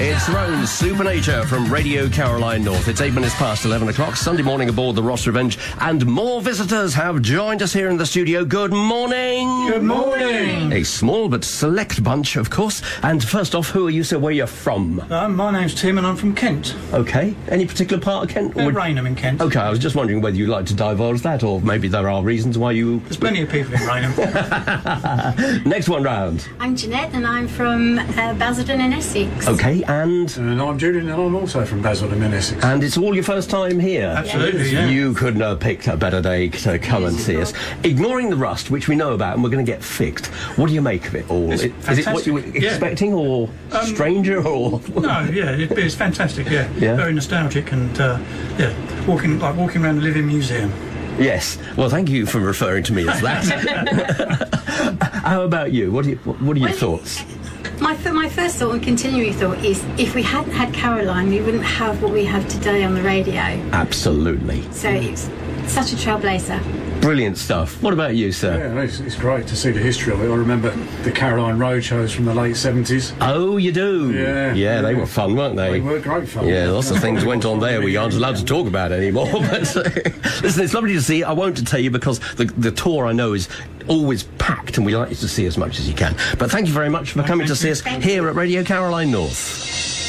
It's Throne Supernature from Radio Caroline North. It's 8 minutes past 11 o'clock, Sunday morning aboard the Ross Revenge, and more visitors have joined us here in the studio. Good morning. Good morning. A small but select bunch, of course. And first off, who are you, sir? Where are you from? My name's Tim and I'm from Kent. Okay. Any particular part of Kent? Rainham in Kent. Okay, I was just wondering whether you'd like to divulge that, or maybe there are reasons why you... There's plenty of people in Rainham. Next one round. I'm Jeanette and I'm from Basildon in Essex. Okay, and I'm Julian and I'm also from Basildon in Essex. And it's all your first time here? Absolutely, yeah. You couldn't have picked a better day to come and see us. Ignoring the rust, which we know about and we're going to get fixed, what do you make of it all? Is it what you were expecting, or stranger, or...? No, yeah, it's fantastic, yeah. Very nostalgic and, walking around the Living Museum. Yes. Well, thank you for referring to me as that. How about you? What are your thoughts? My first thought and continuing thought is, if we hadn't had Caroline, we wouldn't have what we have today on the radio. Absolutely. So it's such a trailblazer. Brilliant stuff. What about you, sir? Yeah, it's great to see the history of it. I remember the Caroline Road shows from the late 70s. Oh, you do? Yeah, they were fun, weren't they? They were great fun. Yeah, lots of things went on there we aren't allowed to talk about anymore. But listen, it's lovely to see. I won't tell you because the tour, I know, is always packed and we like you to see as much as you can. But thank you very much for coming to see us here at Radio Caroline North.